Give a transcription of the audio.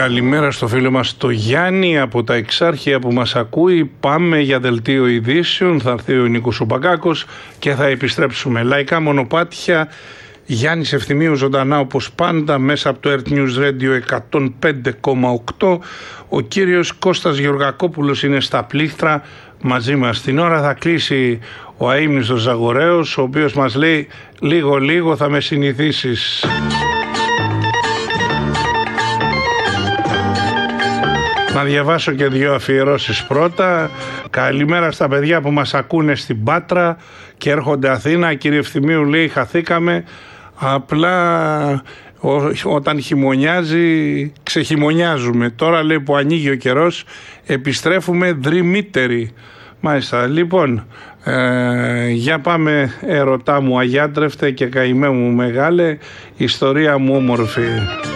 Καλημέρα στο φίλο μας το Γιάννη από τα Εξάρχεια που μας ακούει. Πάμε για δελτίο ειδήσεων. Θα έρθει ο Νίκος ο Μπακάκος και θα επιστρέψουμε. Λαϊκά μονοπάτια. Γιάννης Ευθυμίου ζωντανά όπως πάντα μέσα από το Earth News Radio 105,8. Ο κύριος Κώστας Γεωργακόπουλος είναι στα πλήκτρα μαζί μας. Την ώρα θα κλείσει ο αείμνηστος Ζαγορέος, ο οποίος μας λέει λίγο θα με συνηθίσεις. Να διαβάσω και δύο αφιερώσεις πρώτα. Καλημέρα στα παιδιά που μας ακούνε στην Πάτρα και έρχονται Αθήνα. Κύριε Ευθυμίου, λέει, χαθήκαμε. Απλά όταν χειμωνιάζει ξεχειμωνιάζουμε. Τώρα, λέει, που ανοίγει ο καιρός επιστρέφουμε δρυμύτεροι. Μάλιστα. Λοιπόν, για πάμε, ερωτά μου αγιάντρευτε και καημέ μου μεγάλε, ιστορία μου όμορφη.